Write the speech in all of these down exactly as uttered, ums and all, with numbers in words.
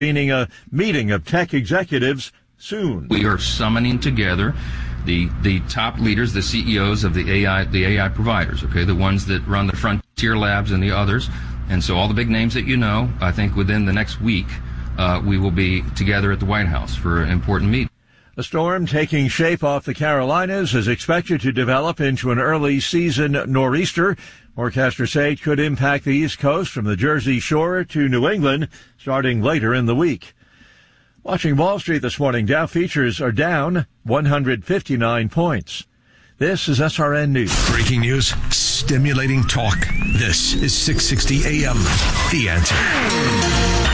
meaning a meeting of tech executives soon. We are summoning together the the top leaders, the C E Os of the A I the A I providers, okay, the ones that run the Frontier Labs and the others. And so all the big names that you know, I think within the next week, uh, we will be together at the White House for an important meeting. A storm taking shape off the Carolinas is expected to develop into an early season nor'easter. Forecasters say it could impact the East Coast from the Jersey Shore to New England starting later in the week. Watching Wall Street this morning, Dow futures are down one hundred fifty-nine points. This is S R N News. Breaking news, stimulating talk. This is six sixty A M. The Answer.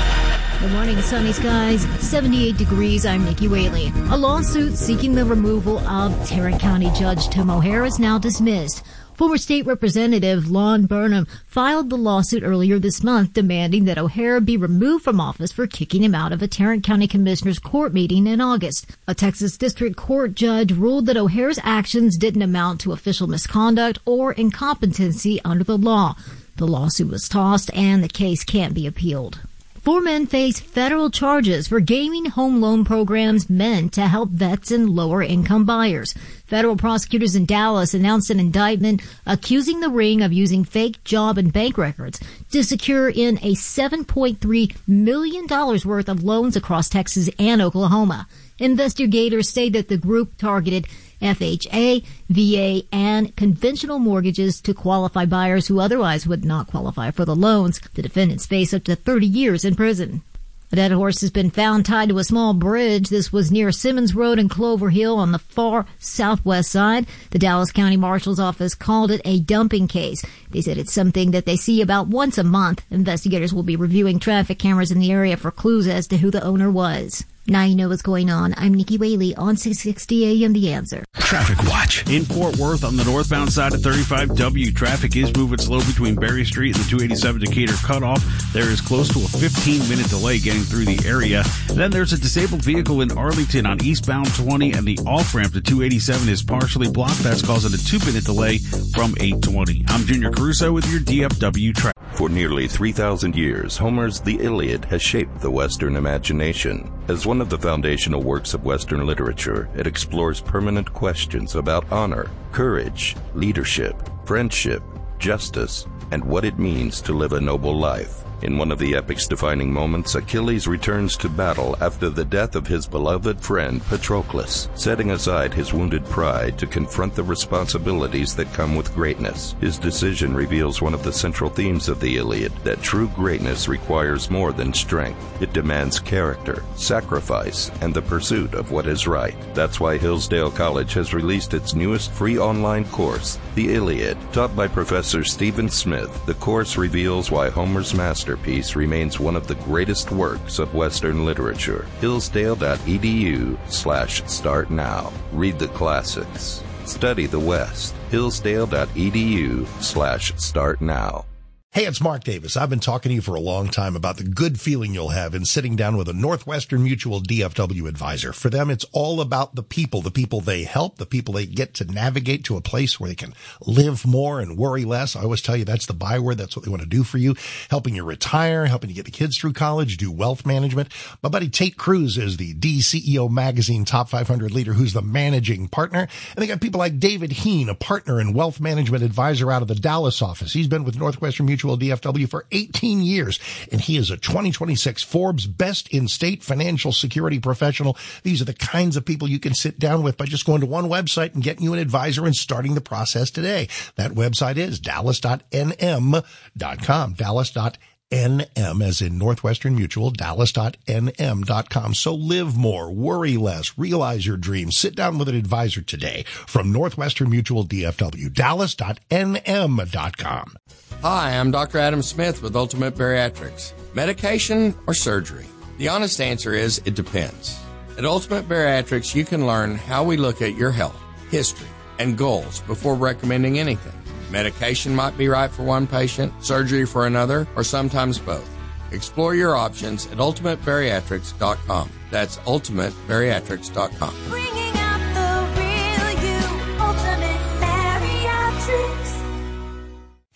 Good morning, sunny skies, seventy-eight degrees. I'm Nikki Whaley. A lawsuit seeking the removal of Tarrant County Judge Tim O'Hare is now dismissed. Former state representative Lon Burnham filed the lawsuit earlier this month demanding that O'Hare be removed from office for kicking him out of a Tarrant County Commissioner's Court meeting in August. A Texas District Court judge ruled that O'Hare's actions didn't amount to official misconduct or incompetency under the law. The lawsuit was tossed and the case can't be appealed. Four men face federal charges for gaming home loan programs meant to help vets and lower-income buyers. Federal prosecutors in Dallas announced an indictment accusing the ring of using fake job and bank records to secure in a seven point three million dollars worth of loans across Texas and Oklahoma. Investigators say that the group targeted F H A, V A, and conventional mortgages to qualify buyers who otherwise would not qualify for the loans. The defendants face up to thirty years in prison. A dead horse has been found tied to a small bridge. This was near Simmons Road in Clover Hill on the far southwest side. The Dallas County Marshal's Office called it a dumping case. They said it's something that they see about once a month. Investigators will be reviewing traffic cameras in the area for clues as to who the owner was. Now you know what's going on. I'm Nikki Whaley on six sixty A M The Answer. Traffic Watch. In Fort Worth on the northbound side of thirty-five W, traffic is moving slow between Berry Street and the two eighty-seven Decatur cutoff. There is close to a fifteen minute delay getting through the area. Then there's a disabled vehicle in Arlington on eastbound twenty, and the off-ramp to two eighty-seven is partially blocked. That's causing a two minute delay from eight twenty. I'm Junior Caruso with your D F W traffic. For nearly three thousand years, Homer's The Iliad has shaped the Western imagination. As one of the foundational works of Western literature, it explores permanent questions about honor, courage, leadership, friendship, justice, and what it means to live a noble life. In one of the epic's defining moments, Achilles returns to battle after the death of his beloved friend Patroclus, setting aside his wounded pride to confront the responsibilities that come with greatness. His decision reveals one of the central themes of the Iliad, that true greatness requires more than strength. It demands character, sacrifice, and the pursuit of what is right. That's why Hillsdale College has released its newest free online course, The Iliad. Taught by Professor Stephen Smith, the course reveals why Homer's master Masterpiece remains one of the greatest works of Western literature. Hillsdale.edu slash start now. Read the classics. Study the West. Hillsdale.edu slash start now. Hey, it's Mark Davis. I've been talking to you for a long time about the good feeling you'll have in sitting down with a Northwestern Mutual D F W advisor. For them, it's all about the people, the people they help, the people they get to navigate to a place where they can live more and worry less. I always tell you that's the byword. That's what they want to do for you. Helping you retire, helping you get the kids through college, do wealth management. My buddy Tate Cruz is the D C E O Magazine Top five hundred leader who's the managing partner. And they got people like David Heen, a partner and wealth management advisor out of the Dallas office. He's been with Northwestern Mutual D F W for eighteen years, and he is a twenty twenty-six Forbes Best in State Financial Security Professional. These are the kinds of people you can sit down with by just going to one website and getting you an advisor and starting the process today. That website is dallas dot n m dot com, dallas dot N M as in Northwestern Mutual, dallas dot n m dot com. So live more, worry less, realize your dreams. Sit down with an advisor today from Northwestern Mutual D F W, dallas dot n m dot com. Hi, I'm Doctor Adam Smith with Ultimate Bariatrics. Medication or surgery? The honest answer is it depends. At Ultimate Bariatrics, you can learn how we look at your health, history, and goals before recommending anything. Medication might be right for one patient, surgery for another, or sometimes both. Explore your options at ultimate bariatrics dot com. That's ultimate bariatrics dot com. Bringing out the real you, Ultimate Bariatrics.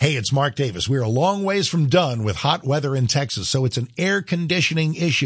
Hey, it's Mark Davis. We're a long ways from done with hot weather in Texas, so it's an air conditioning issue.